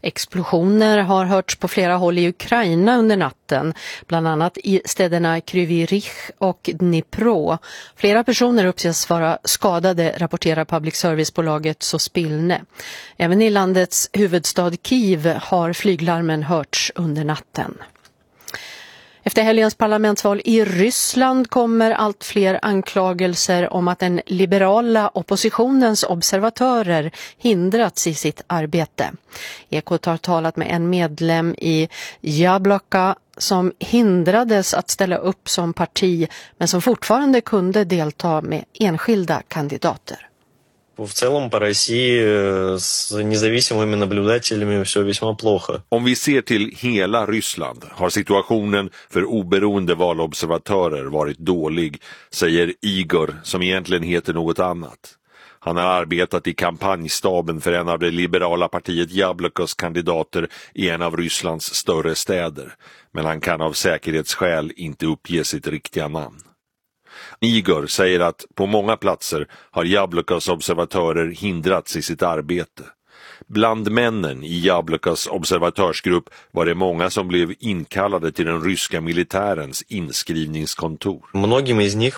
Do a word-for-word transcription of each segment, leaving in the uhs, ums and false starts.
Explosioner har hörts på flera håll i Ukraina under natten, bland annat i städerna Kryvyi Rih och Dnipro. Flera personer uppges vara skadade, rapporterar public service-bolaget Sospilne. Även i landets huvudstad Kiev har flyglarmen hörts under natten. Efter helgens parlamentsval i Ryssland kommer allt fler anklagelser om att den liberala oppositionens observatörer hindrats i sitt arbete. Ekot har talat med en medlem i Jabloko som hindrades att ställa upp som parti men som fortfarande kunde delta med enskilda kandidater. В целом по России с независимыми наблюдателями все весьма плохо. Om vi ser till hela Ryssland har situationen för oberoende valobservatörer varit dålig, säger Igor som egentligen heter något annat. Han har arbetat i kampanjstaben för en av det liberala partiet Jablokos kandidater i en av Rysslands större städer, men han kan av säkerhetsskäl inte uppge sitt riktiga namn. Igor säger att på många platser har Jablokos observatörer hindrats i sitt arbete. Bland männen i Jablokos observatörsgrupp var det många som blev inkallade till den ryska militärens inskrivningskontor. Многим из них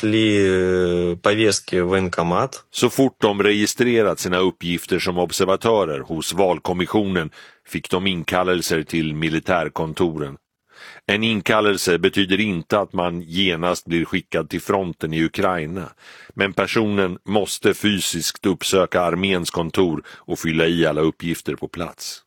пришли повестки в военкомат. Så fort de registrerat sina uppgifter som observatörer hos valkommissionen fick de inkallelser till militärkontoren. En inkallelse betyder inte att man genast blir skickad till fronten i Ukraina, men personen måste fysiskt uppsöka arméns kontor och fylla i alla uppgifter på plats.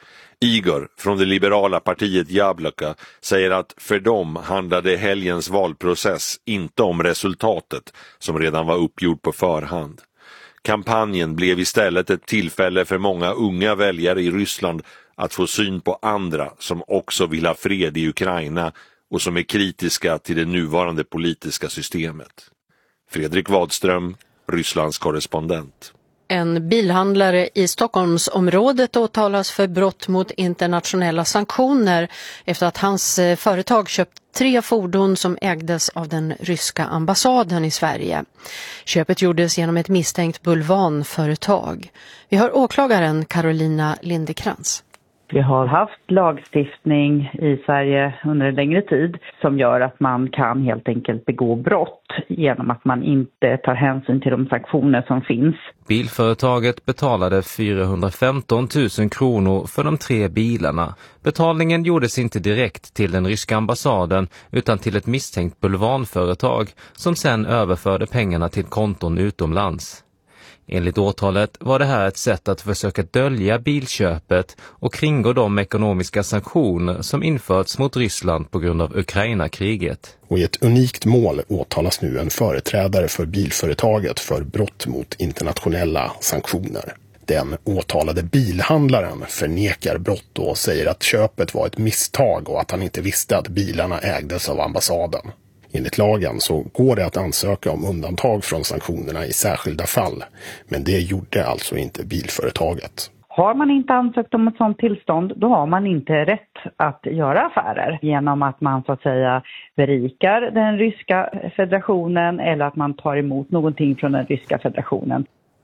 Igor från det liberala partiet Jabloko säger att för dem handlade helgens valprocess inte om resultatet som redan var uppgjort på förhand. Kampanjen blev istället ett tillfälle för många unga väljare i Ryssland att få syn på andra som också vill ha fred i Ukraina och som är kritiska till det nuvarande politiska systemet. Fredrik Wadström, Rysslands korrespondent. En bilhandlare i Stockholmsområdet åtalas för brott mot internationella sanktioner efter att hans företag köpt tre fordon som ägdes av den ryska ambassaden i Sverige. Köpet gjordes genom ett misstänkt bulvanföretag. Vi har åklagaren Carolina Lindekrans. Vi har haft lagstiftning i Sverige under en längre tid som gör att man kan helt enkelt begå brott genom att man inte tar hänsyn till de sanktioner som finns. Bilföretaget betalade fyrahundrafemton tusen kronor för de tre bilarna. Betalningen gjordes inte direkt till den ryska ambassaden utan till ett misstänkt bulvanföretag som sedan överförde pengarna till konton utomlands. Enligt åtalet var det här ett sätt att försöka dölja bilköpet och kringgå de ekonomiska sanktioner som införts mot Ryssland på grund av Ukraina-kriget. Och i ett unikt mål åtalas nu en företrädare för bilföretaget för brott mot internationella sanktioner. Den åtalade bilhandlaren förnekar brott och säger att köpet var ett misstag och att han inte visste att bilarna ägdes av ambassaden. Enligt lagen så går det att ansöka om undantag från sanktionerna i särskilda fall, men det gjorde alltså inte bilföretaget. Har man inte ansökt om ett sådant tillstånd, då har man inte rätt att göra affärer genom att man så att säga berikar den ryska federationen eller att man tar emot någonting från den ryska federationen.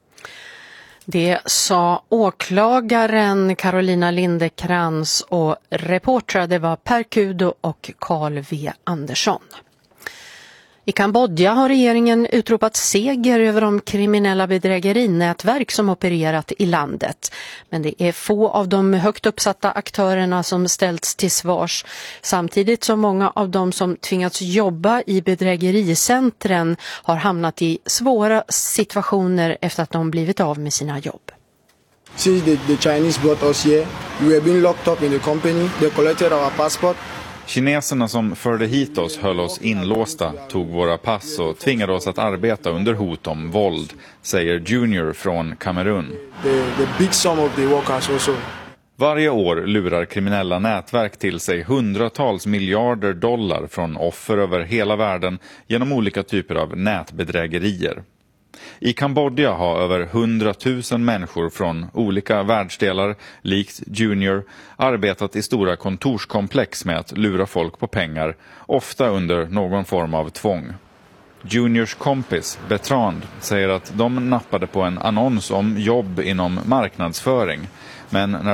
Det sa åklagaren Carolina Lindekrans och reportrar det var Per Kudo och Carl V. Andersson. I Kambodja har regeringen utropat seger över de kriminella bedrägerinätverk som opererat i landet. Men det är få av de högt uppsatta aktörerna som ställts till svars, samtidigt som många av dem som tvingats jobba i bedrägericentren har hamnat i svåra situationer efter att de blivit av med sina jobb. Since the, the Chinese brought us here, we were being locked up in the company. They collected our passport. Kineserna som förde hit oss höll oss inlåsta, tog våra pass och tvingade oss att arbeta under hot om våld, säger Junior från Kamerun. The, the big sum of the workers also. Varje år lurar kriminella nätverk till sig hundratals miljarder dollar från offer över hela världen genom olika typer av nätbedrägerier. I Kambodja har över hundratusen människor från olika världsdelar, likt Junior, arbetat i stora kontorskomplex med att lura folk på pengar, ofta under någon form av tvång. Juniors kompis, Bertrand, säger att de nappade på en annons om jobb inom marknadsföring, men när